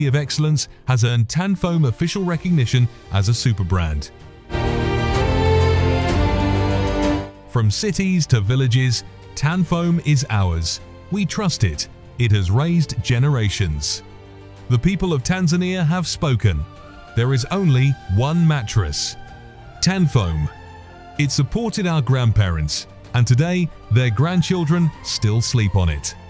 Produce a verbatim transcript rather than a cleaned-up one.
of excellence has earned Tanfoam official recognition as a super brand. From cities to villages, Tanfoam is ours. We trust it. It has raised generations. The people of Tanzania have spoken. There is only one mattress. Tanfoam. It supported our grandparents, and today their grandchildren still sleep on it.